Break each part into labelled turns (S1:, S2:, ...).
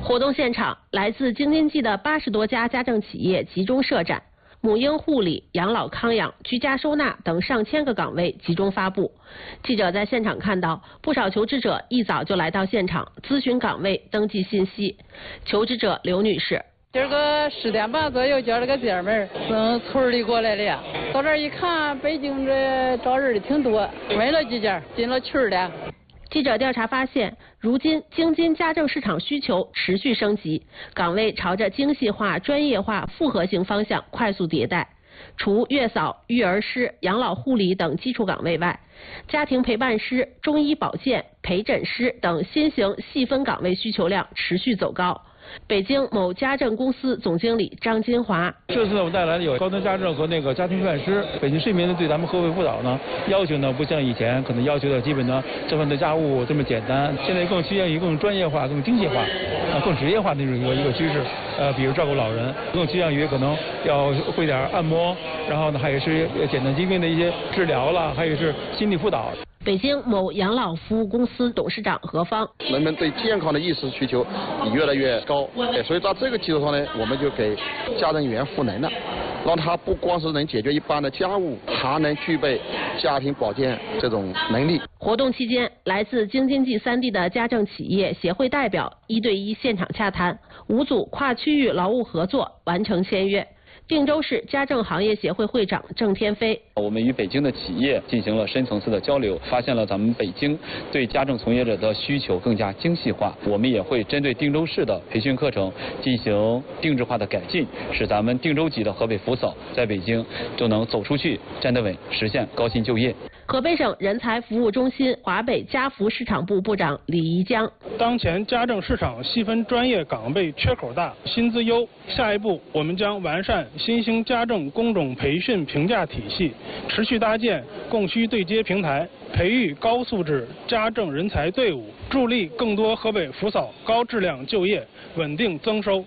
S1: 活动现场，来自京津冀的80多家家政企业集中设展，母婴护理、养老康养、居家收纳等上千个岗位集中发布。记者在现场看到，不少求职者一早就来到现场咨询岗位、登记信息。求职者刘女士：
S2: 今儿个10点半左右叫了个姐们儿，从村里过来的呀。到这儿一看，北京这招人的挺多，问了几家，进了群了。
S1: 记者调查发现，如今京津家政市场需求持续升级，岗位朝着精细化、专业化、复合型方向快速迭代。除月嫂、育儿师、养老护理等基础岗位外，家庭陪伴师、中医保健、陪诊师等新型细分岗位需求量持续走高。北京某家政公司总经理张金华：
S3: 这次呢，我们带来的有高端家政和家庭陪伴师。北京市民呢对咱们合肥辅导呢要求呢不像以前可能要求的基本呢这份的家务这么简单，现在更趋向于更专业化、更精细化、更职业化的一个趋势。比如照顾老人，更趋向于可能要会点按摩，然后呢还有是简单疾病的一些治疗了，还有是心理辅导。
S1: 北京某养老服务公司董事长何芳：
S4: 人们对健康的意识需求越来越高，所以在这个基础上呢，我们就给家政员赋能了，让他不光是能解决一般的家务，还能具备家庭保健这种能力。
S1: 活动期间，来自京津冀3地的家政企业协会代表1对1现场洽谈，5组跨区域劳务合作完成签约。定州市家政行业协会会长郑天飞：
S5: 我们与北京的企业进行了深层次的交流，发现了咱们北京对家政从业者的需求更加精细化。我们也会针对定州市的培训课程进行定制化的改进，使咱们定州级的河北福嫂在北京就能走出去、站得稳，实现高薪就业。
S1: 河北省人才服务中心华北家福市场部部长李宜江：
S6: 当前家政市场细分专业岗位缺口大，薪资优。下一步，我们将完善新兴家政工种培训评价体系，持续搭建供需对接平台，培育高素质家政人才队伍，助力更多河北福嫂高质量就业，稳定增收。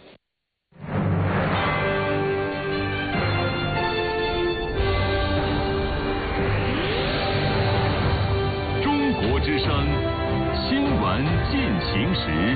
S7: 中国之声新闻进行时。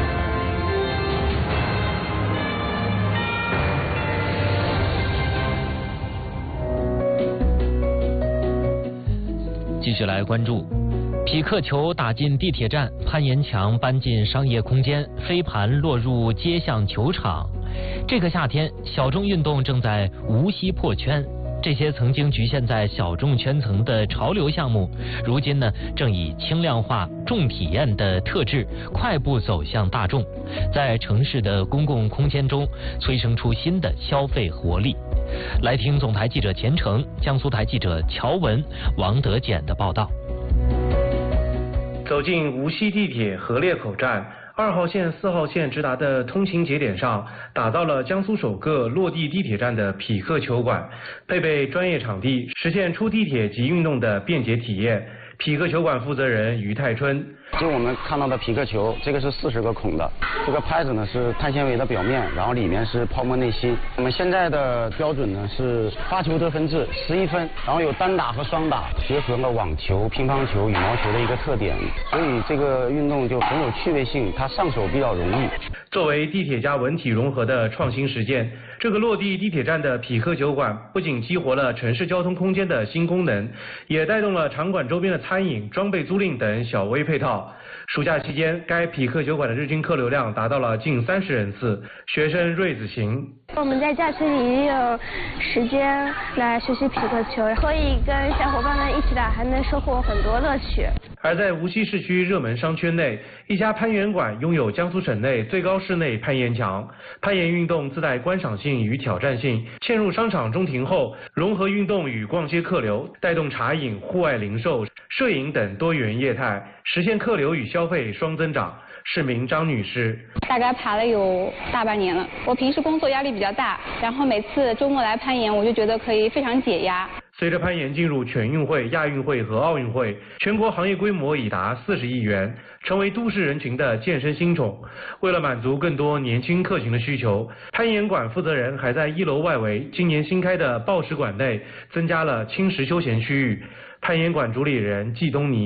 S8: 继续来关注，匹克球打进地铁站，攀岩墙搬进商业空间，飞盘落入街巷球场。这个夏天，小众运动正在无锡破圈。这些曾经局限在小众圈层的潮流项目，如今呢，正以轻量化、重体验的特质，快步走向大众，在城市的公共空间中催生出新的消费活力。来听总台记者钱程、江苏台记者乔文、王德简的报道。
S9: 走进无锡地铁河裂口站，2号线、4号线直达的通勤节点上，打造了江苏首个落地地铁站的匹克球馆，配备专业场地，实现出地铁及运动的便捷体验。匹克球馆负责人于泰春：
S10: 就我们看到的匹克球，这个是40个孔的，这个拍子呢是碳纤维的表面，然后里面是泡沫内芯。我们现在的标准呢是发球得分制11分，然后有单打和双打，结合了网球、乒乓球、羽毛球的一个特点，所以这个运动就很有趣味性，它上手比较容易。
S9: 作为地铁加文体融合的创新实践，这个落地地铁站的匹克球馆不仅激活了城市交通空间的新功能，也带动了场馆周边的餐饮、装备租赁等小微配套。暑假期间，该匹克球馆的日均客流量达到了近30人次。学生瑞子行：
S11: 我们在假期里也有时间来学习匹克球，可以跟小伙伴们一起打，还能收获很多乐趣。
S9: 而在无锡市区热门商圈内，一家攀岩馆拥有江苏省内最高室内攀岩墙。攀岩运动自带观赏性与挑战性，嵌入商场中庭后，融合运动与逛街客流，带动茶饮、户外零售、摄影等多元业态，实现客流与消费双增长。市民张女士：
S12: 大概爬了有大半年了。我平时工作压力比较大，然后每次周末来攀岩，我就觉得可以非常解压。
S9: 随着攀岩进入全运会、亚运会和奥运会，全国行业规模已达40亿元，成为都市人群的健身新宠。为了满足更多年轻客群的需求，攀岩馆负责人还在1楼外围今年新开的报时馆内增加了轻食休闲区域。攀岩馆主理人季东尼：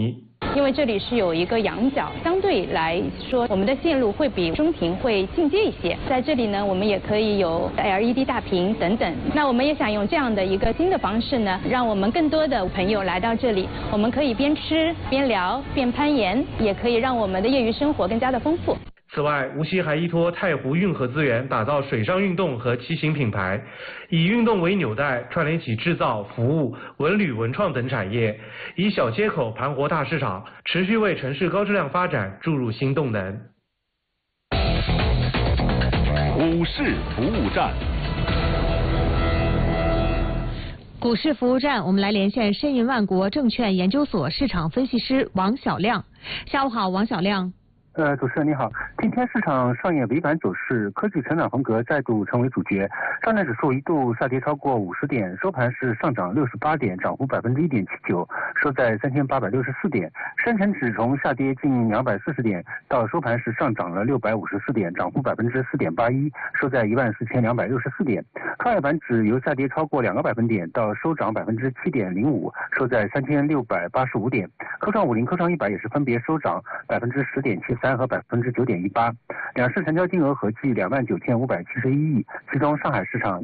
S12: 因为这里是有一个仰角，相对来说我们的线路会比中庭会进阶一些。在这里呢，我们也可以有 LED 大屏等等。那我们也想用这样的一个新的方式呢，让我们更多的朋友来到这里，我们可以边吃边聊边攀岩，也可以让我们的业余生活更加的丰富。
S9: 此外，无锡还依托太湖运河资源，打造水上运动和骑行品牌，以运动为纽带，串联起制造、服务、文旅、文创等产业，以小街口盘活大市场，持续为城市高质量发展注入新动能。
S7: 股市服务站，
S13: 股市服务站，我们来连线申银万国证券研究所市场分析师王晓亮。下午好，王晓亮。
S14: 主持人你好，今天市场上演尾板走势，科技成长风格再度成为主角。上证指数一度下跌超过50点，收盘是上涨68点，涨幅1.79%，收在3864点。深成指从下跌近240点到收盘是上涨了654点，涨幅4.81%，收在14264点。创业板指由下跌超过2个百分点到收涨7.05%，收在3685点。科创50、科创100也是分别收涨10.73%和9.18%，两市成交金额合计29571亿，其中上海市场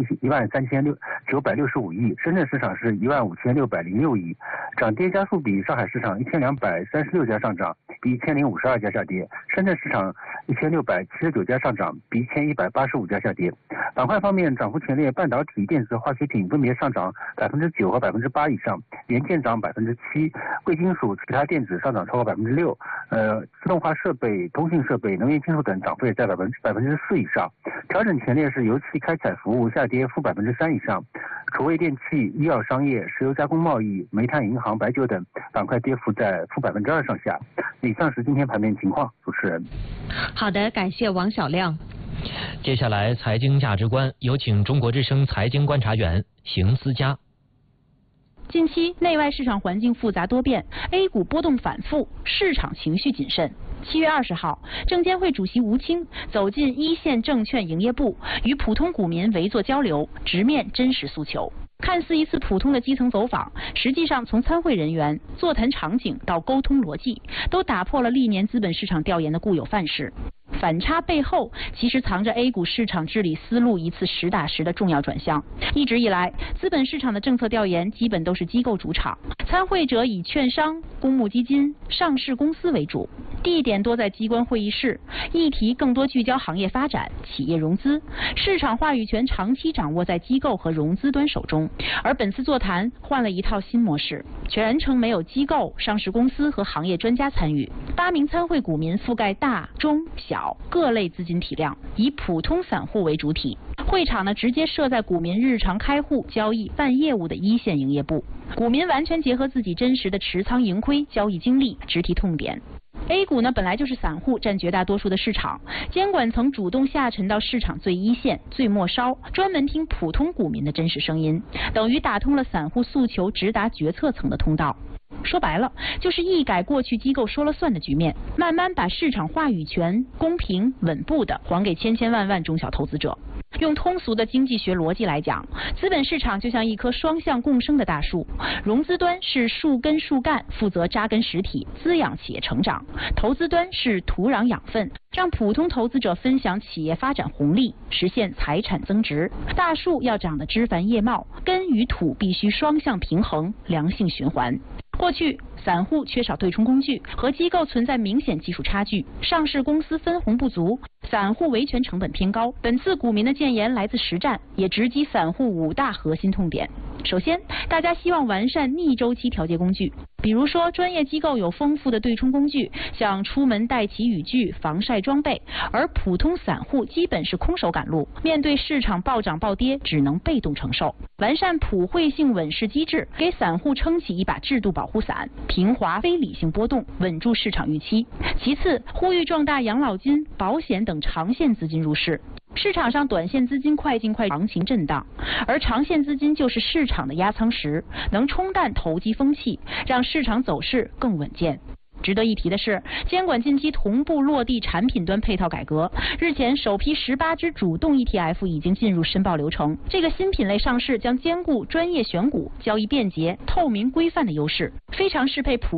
S14: 13965亿，深圳市场是15606亿。涨跌家数比：上海市场1236家上涨，比1052家下跌；深圳市场1679家上涨，比1185家下跌。板块方面，涨幅前列半导体、电子、化学品分别上涨9%和8%以上，元件涨7%，贵金属、其他电子上涨超过6%，自动化设备、通信设备、能源金属等涨幅也在4%以上。调整前列是油气开采服务下跌-3%以上，储位电器、医药商业、石油加工贸易、煤炭、银行、白酒等板块跌幅在2%上下。以上是今天盘面情况，主持人。
S13: 好的，感谢王晓亮。
S8: 接下来财经价值观，有请中国之声财经观察员邢思佳。
S15: 近期内外市场环境复杂多变 ，A 股波动反复，市场情绪谨慎。7月20号，证监会主席吴清走进一线证券营业部，与普通股民围坐交流，直面真实诉求。看似一次普通的基层走访，实际上从参会人员、座谈场景到沟通逻辑，都打破了历年资本市场调研的固有范式。反差背后，其实藏着 A 股市场治理思路一次实打实的重要转向。一直以来，资本市场的政策调研基本都是机构主场，参会者以券商、公募基金、上市公司为主，地点多在机关会议室，议题更多聚焦行业发展、企业融资，市场话语权长期掌握在机构和融资端手中。而本次座谈换了一套新模式，全程没有机构、上市公司和行业专家参与，8名参会股民覆盖大、中、小各类资金体量，以普通散户为主体。会场呢直接设在股民日常开户、交易、办业务的一线营业部，股民完全结合自己真实的持仓盈亏、交易经历，直提痛点。A 股呢本来就是散户占绝大多数的市场，监管层主动下沉到市场最一线、最末梢，专门听普通股民的真实声音，等于打通了散户诉求直达决策层的通道。说白了，就是一改过去机构说了算的局面，慢慢把市场话语权公平稳步的还给千千万万中小投资者。用通俗的经济学逻辑来讲，资本市场就像一棵双向共生的大树，融资端是树根树干，负责扎根实体，滋养企业成长；投资端是土壤养分，让普通投资者分享企业发展红利，实现财产增值。大树要长得枝繁叶茂，根与土必须双向平衡，良性循环。过去散户缺少对冲工具，和机构存在明显技术差距，上市公司分红不足，散户维权成本偏高。本次股民的建言来自实战，也直击散户5大核心痛点。首先，大家希望完善逆周期调节工具，比如说专业机构有丰富的对冲工具，像出门带齐雨具、防晒装备，而普通散户基本是空手赶路，面对市场暴涨暴跌只能被动承受。完善普惠性稳市机制，给散户撑起一把制度保护伞，平滑非理性波动，稳住市场预期。其次，呼吁壮大养老金、保险等长线资金入市。市场上短线资金快进快出，行情震荡，而长线资金就是市场的压舱石，能冲淡投机风气，让市场走势更稳健。值得一提的是，监管近期同步落地产品端配套改革。日前，首批18只主动 ETF 已经进入申报流程。这个新品类上市将兼顾专业选股、交易便捷、透明规范的优势，非常适配普